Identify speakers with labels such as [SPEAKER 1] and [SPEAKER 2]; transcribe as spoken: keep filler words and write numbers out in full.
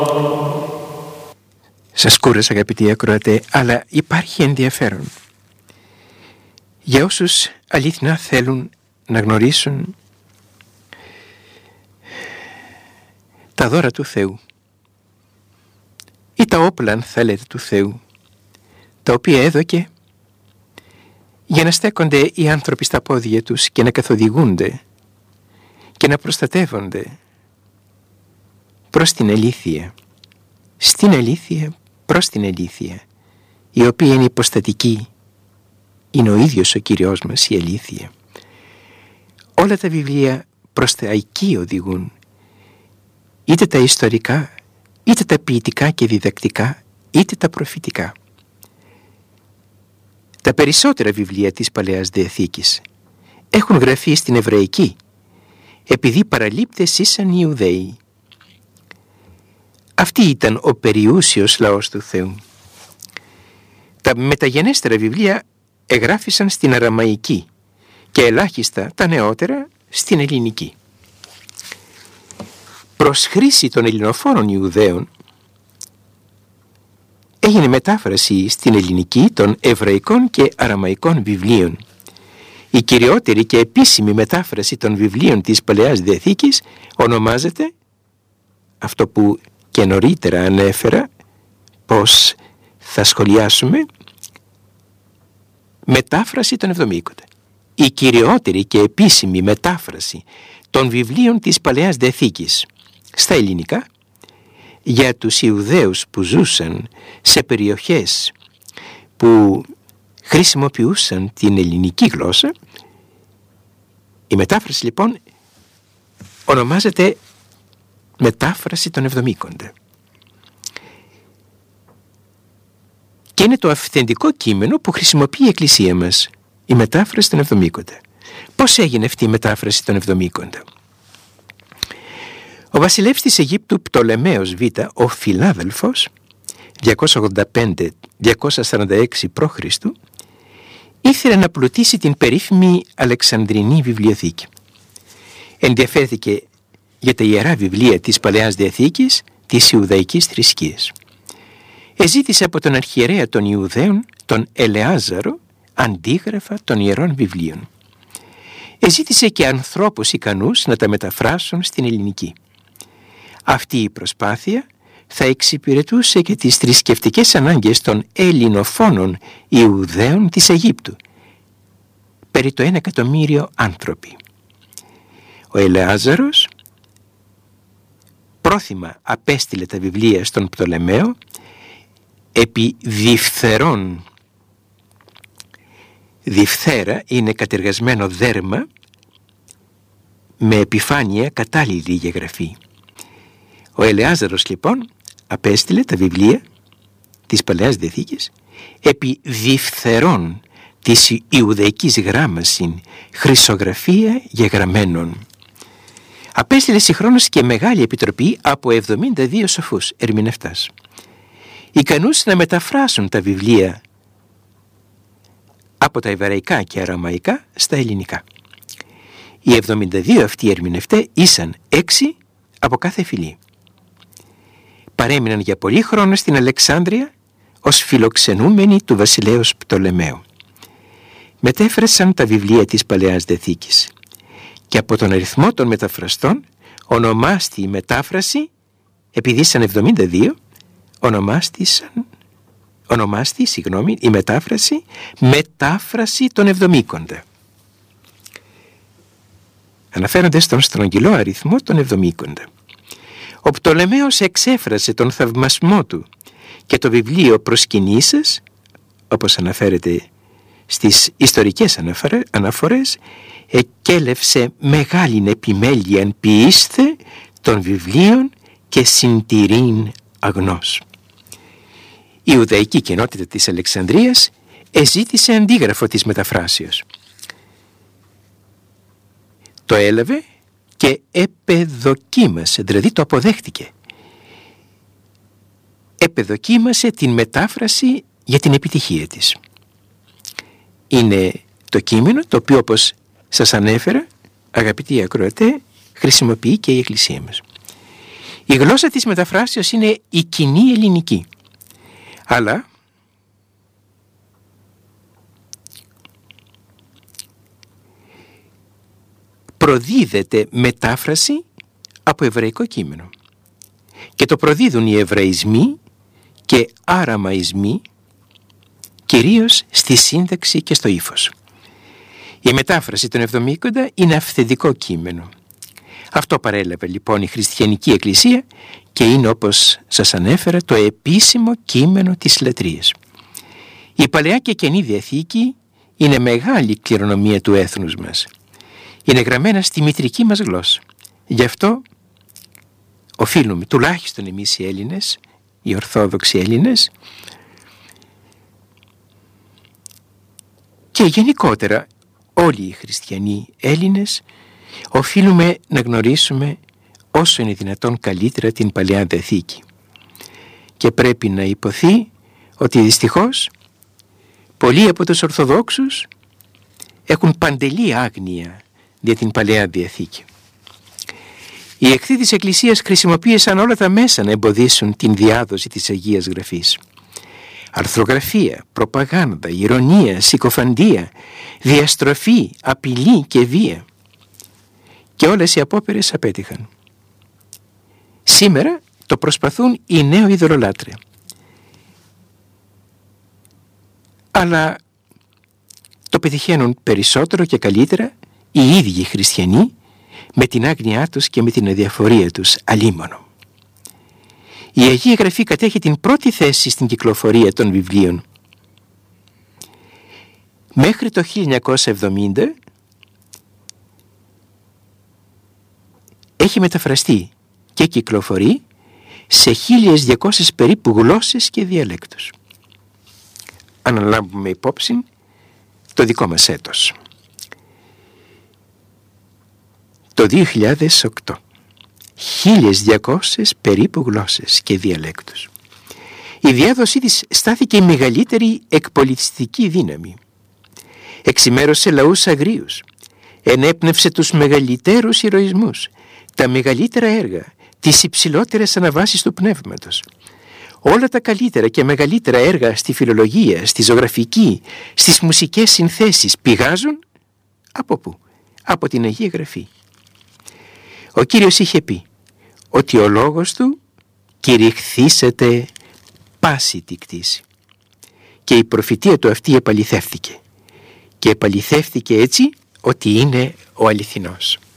[SPEAKER 1] Σας κούρασα, αγαπητοί ακροατέ, αλλά υπάρχει ενδιαφέρον. Για όσους αληθινά θέλουν να γνωρίσουν τα δώρα του Θεού ή τα όπλα, αν θέλετε, του Θεού, τα οποία έδωκε για να στέκονται οι άνθρωποι στα πόδια τους και να καθοδηγούνται και να προστατεύονται προς την αλήθεια, στην αλήθεια, προς την αλήθεια, η οποία είναι υποστατική, είναι ο ίδιος ο Κύριος μας, η αλήθεια. Όλα τα βιβλία προς τα εκεί οδηγούν, είτε τα ιστορικά, είτε τα ποιητικά και διδακτικά, είτε τα προφητικά. Τα περισσότερα βιβλία της Παλαιάς Διαθήκης έχουν γραφεί στην Εβραϊκή, επειδή παραλήπτες ήσαν οι Ιουδαίοι. Αυτή ήταν ο περιούσιος λαός του Θεού. Τα μεταγενέστερα βιβλία εγγράφησαν στην Αραμαϊκή και ελάχιστα τα νεότερα στην Ελληνική. Προς χρήση των ελληνοφώνων Ιουδαίων έγινε μετάφραση στην Ελληνική των Εβραϊκών και Αραμαϊκών βιβλίων. Η κυριότερη και επίσημη μετάφραση των βιβλίων της Παλαιάς Διαθήκης ονομάζεται, αυτό που και νωρίτερα ανέφερα, πως θα σχολιάσουμε, μετάφραση των Εβδομήκοντα. Η κυριότερη και επίσημη μετάφραση των βιβλίων της Παλαιάς Διαθήκης στα ελληνικά για τους Ιουδαίους που ζούσαν σε περιοχές που χρησιμοποιούσαν την ελληνική γλώσσα. Η μετάφραση λοιπόν ονομάζεται μετάφραση των Εβδομήκοντα. Και είναι το αυθεντικό κείμενο που χρησιμοποιεί η Εκκλησία μας, η μετάφραση των Εβδομήκοντα. Πώς έγινε αυτή η μετάφραση των Εβδομήκοντα? Ο βασιλεύς της Αιγύπτου Πτολεμαίος Β, ο Φιλάδελφος, διακόσια ογδόντα πέντε με διακόσια σαράντα έξι π.Χ., ήθελε να πλουτίσει την περίφημη Αλεξανδρινή βιβλιοθήκη. Ενδιαφέρθηκε για τα ιερά βιβλία της Παλαιάς Διαθήκης της Ιουδαϊκής θρησκείας. Εζήτησε από τον αρχιερέα των Ιουδαίων, τον Ελεάζαρο, αντίγραφα των ιερών βιβλίων. Εζήτησε και ανθρώπους ικανούς να τα μεταφράσουν στην ελληνική. Αυτή η προσπάθεια θα εξυπηρετούσε και τις θρησκευτικές ανάγκες των ελληνοφώνων Ιουδαίων της Αιγύπτου, περί το ένα εκατομμύριο άνθρωποι. Ο Ελεάζαρος πρόθυμα απέστειλε τα βιβλία στον Πτολεμαίο επί διφθερών. Διφθέρα είναι κατεργασμένο δέρμα με επιφάνεια κατάλληλη για γραφή. Ο Ελεάζαρος λοιπόν απέστειλε τα βιβλία της Παλαιάς Διαθήκης επί διφθερών της Ιουδαϊκής γράμμασιν, χρυσογραφία γεγραμμένων. Απέστειλε συγχρόνως και μεγάλη επιτροπή από εβδομήντα δύο σοφούς ερμηνευτάς, ικανούς να μεταφράσουν τα βιβλία από τα εβραϊκά και αραμαϊκά στα ελληνικά. Οι εβδομήντα δύο αυτοί ερμηνευτές ήσαν έξι από κάθε φυλή. Παρέμειναν για πολύ χρόνο στην Αλεξάνδρεια ως φιλοξενούμενοι του βασιλέως Πτολεμαίου. Μετέφρασαν τα βιβλία της Παλαιάς Διαθήκης και από τον αριθμό των μεταφραστών ονομάστη η μετάφραση, επειδή ήσαν εβδομήντα δύο, ονομάστησαν ονομάστη, συγγνώμη, η μετάφραση μετάφραση των Εβδομήκοντα. Αναφέρονται στον στρογγυλό αριθμό των Εβδομήκοντα. Ο Πτολεμαίος εξέφρασε τον θαυμασμό του και το βιβλίο προσκυνήσας, όπως αναφέρεται στις ιστορικές αναφορές, εκέλευσε μεγάλην επιμέλειαν ποιήσθε των βιβλίων και συντηρήν αγνός. Η Ιουδαϊκή κοινότητα της Αλεξανδρίας εζήτησε αντίγραφο της μεταφράσεως. Το έλαβε και επεδοκίμασε, δηλαδή το αποδέχτηκε. Επεδοκίμασε την μετάφραση για την επιτυχία της. Είναι το κείμενο το οποίο, όπως σας ανέφερα, αγαπητοί ακροατέ, χρησιμοποιεί και η Εκκλησία μας. Η γλώσσα της μεταφράσεως είναι η κοινή ελληνική, αλλά προδίδεται μετάφραση από εβραϊκό κείμενο και το προδίδουν οι εβραϊσμοί και αραμαϊσμοί, κυρίως στη σύνταξη και στο ύφος. Η μετάφραση των εβδομήκοντα είναι αυθεντικό κείμενο. Αυτό παρέλαβε λοιπόν η Χριστιανική Εκκλησία και είναι, όπως σας ανέφερα, το επίσημο κείμενο της λατρείας. Η Παλαιά και Καινή Διαθήκη είναι μεγάλη κληρονομία του έθνους μας. Είναι γραμμένα στη μητρική μας γλώσσα. Γι' αυτό οφείλουμε, τουλάχιστον εμείς οι Έλληνες, οι Ορθόδοξοι Έλληνες, και γενικότερα όλοι οι χριστιανοί Έλληνες, οφείλουμε να γνωρίσουμε όσο είναι δυνατόν καλύτερα την Παλαιά Διαθήκη. Και πρέπει να υποθεί ότι δυστυχώς πολλοί από τους Ορθοδόξους έχουν παντελή άγνοια για την Παλαιά Διαθήκη. Οι εχθροί της Εκκλησίας χρησιμοποίησαν όλα τα μέσα να εμποδίσουν την διάδοση της Αγίας Γραφής. Αρθρογραφία, προπαγάνδα, ηρωνία, συκοφαντία, διαστροφή, απειλή και βία. Και όλες οι απόπειρες απέτυχαν. Σήμερα το προσπαθούν οι νέοι ειδωλολάτρες. Αλλά το πετυχαίνουν περισσότερο και καλύτερα οι ίδιοι χριστιανοί, με την άγνοιά τους και με την αδιαφορία τους αλίμονο. Η Αγία Γραφή κατέχει την πρώτη θέση στην κυκλοφορία των βιβλίων. Μέχρι το χίλια εννιακόσια εβδομήντα έχει μεταφραστεί και κυκλοφορεί σε χίλιες διακόσιες περίπου γλώσσες και διαλέκτους. Αν αναλάβουμε υπόψη το δικό μας έτος. Το δύο χιλιάδες οκτώ. χίλιες διακόσιες περίπου γλώσσες και διαλέκτους. Η διάδοσή της στάθηκε η μεγαλύτερη εκπολιτιστική δύναμη. Εξημέρωσε λαούς αγρίους. Ενέπνευσε τους μεγαλύτερους ηρωισμούς, τα μεγαλύτερα έργα, τις υψηλότερες αναβάσεις του πνεύματος. Όλα τα καλύτερα και μεγαλύτερα έργα στη φιλολογία, στη ζωγραφική, στις μουσικές συνθέσεις πηγάζουν από πού? Από την Αγία Γραφή. Ο Κύριος είχε πει ότι ο λόγος του κηρυχθήσεται πάση τη κτήση. Και η προφητεία του αυτή επαληθεύτηκε. Και επαληθεύτηκε έτσι ότι είναι ο αληθινός.